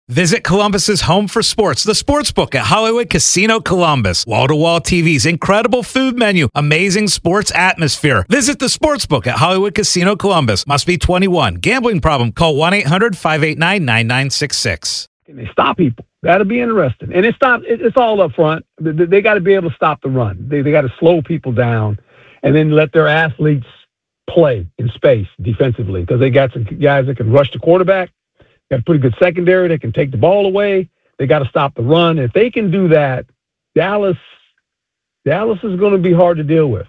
Visit Columbus's home for sports, the Sportsbook at Hollywood Casino Columbus. Wall-to-wall TVs, incredible food menu, amazing sports atmosphere. Visit the Sportsbook at Hollywood Casino Columbus. Must be 21. Gambling problem? Call 1-800-589-9966. Can they stop people? That'll be interesting. And it's all up front. They got to be able to stop the run. They got to slow people down and then let their athletes play in space defensively, because they got some guys that can rush the quarterback. Got a pretty good secondary. They can take the ball away. They got to stop the run. If they can do that, Dallas is going to be hard to deal with.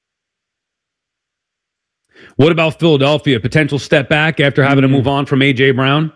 What about Philadelphia? Potential step back after having to move on from A.J. Brown?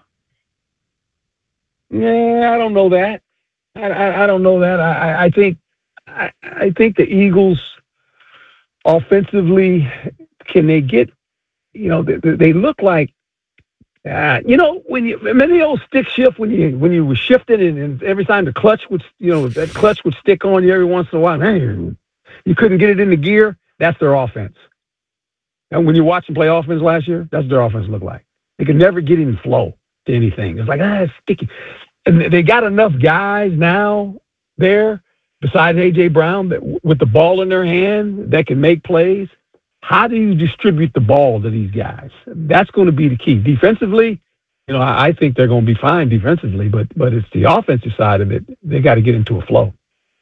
Yeah, I don't know that. I don't know that. I think the Eagles offensively, can they get, they look like, when you remember the old stick shift when you were shifting and every time the clutch would, that clutch would stick on you every once in a while. Man, you couldn't get it into gear. That's their offense. And when you watch them play offense last year, that's what their offense looked like. They could never get in flow to anything. It's like, it's sticky. And they got enough guys now there besides A.J. Brown that with the ball in their hand that can make plays. How do you distribute the ball to these guys? That's going to be the key. Defensively, I think they're going to be fine defensively, but it's the offensive side of it. They got to get into a flow.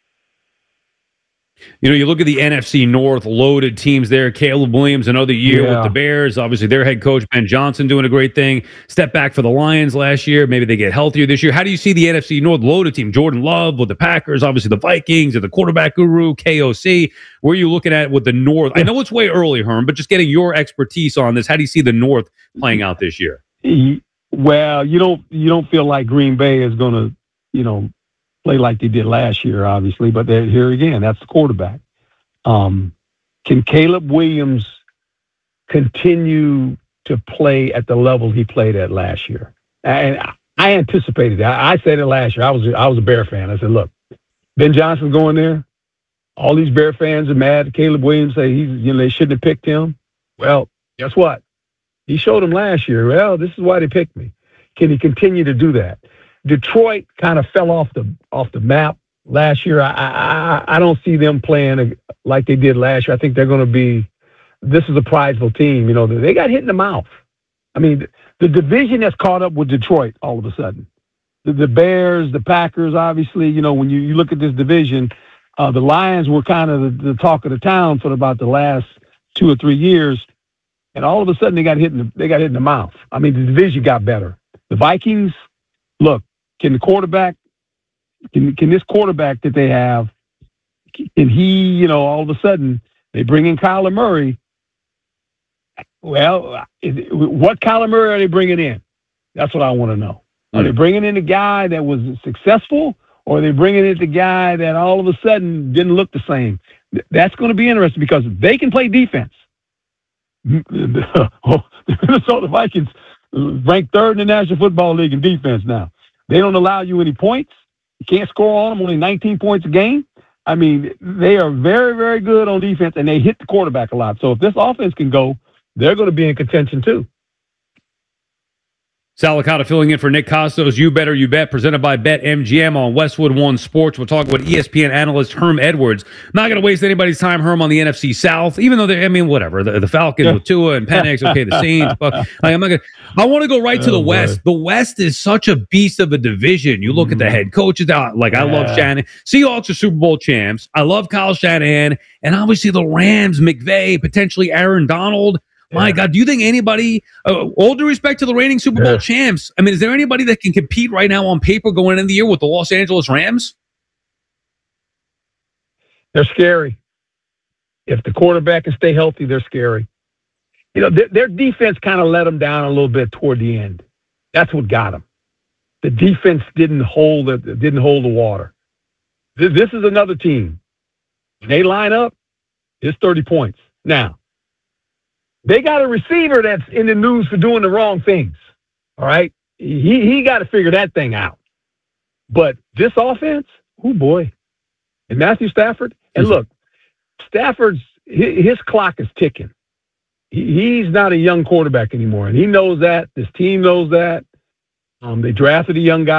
You look at the NFC North, loaded teams there. Caleb Williams, another year with the Bears. Obviously, their head coach, Ben Johnson, doing a great thing. Step back for the Lions last year. Maybe they get healthier this year. How do you see the NFC North loaded team? Jordan Love with the Packers, obviously the Vikings, or the quarterback guru, KOC. Where are you looking at with the North? I know it's way early, Herm, but just getting your expertise on this, how do you see the North playing out this year? Well, you don't feel like Green Bay is going to, play like they did last year, obviously, but here again, that's the quarterback. Can Caleb Williams continue to play at the level he played at last year? And I anticipated that. I said it last year. I was a Bear fan. I said, look, Ben Johnson going there. All these Bear fans are mad. Caleb Williams say they shouldn't have picked him. Well, guess what? He showed them last year. Well, this is why they picked me. Can he continue to do that? Detroit kind of fell off the map last year. I don't see them playing like they did last year. I think they're going to be. This is a prideful team. They got hit in the mouth. I mean, the division has caught up with Detroit all of a sudden. The Bears, the Packers, obviously. When you look at this division, the Lions were kind of the talk of the town for about the last 2 or 3 years, and all of a sudden they got hit in the mouth. I mean, the division got better. The Vikings. Look, can the quarterback, can this quarterback that they have, can he, all of a sudden they bring in Kyler Murray. Well, what Kyler Murray are they bringing in? That's what I want to know. Are they bringing in a guy that was successful, or are they bringing in the guy that all of a sudden didn't look the same? That's going to be interesting because they can play defense. The Minnesota Vikings ranked third in the National Football League in defense now. They don't allow you any points. You can't score on them, only 19 points a game. I mean, they are very, very good on defense, and they hit the quarterback a lot. So if this offense can go, they're going to be in contention too. Sal Licata filling in for Nick Costos. You Better You Bet, presented by BetMGM on Westwood One Sports. We'll talk with ESPN analyst Herm Edwards. Not going to waste anybody's time, Herm, on the NFC South, even though whatever. The Falcons with Tua and Penix, okay, the Saints. But I'm not going. I want to go right to the West. The West is such a beast of a division. You look at the head coaches. I love Shannon. Seahawks are Super Bowl champs. I love Kyle Shanahan, and obviously the Rams, McVay, potentially Aaron Donald. My God, do you think anybody, all due respect to the reigning Super Bowl champs, I mean, is there anybody that can compete right now on paper going into the year with the Los Angeles Rams? They're scary. If the quarterback can stay healthy, they're scary. Their defense kind of let them down a little bit toward the end. That's what got them. The defense didn't hold the water. This is another team. When they line up, it's 30 points. Now, they got a receiver that's in the news for doing the wrong things. All right? He got to figure that thing out. But this offense, oh boy. And Matthew Stafford, and look, Stafford's, his clock is ticking. He's not a young quarterback anymore, and he knows that. This team knows that. They drafted a young guy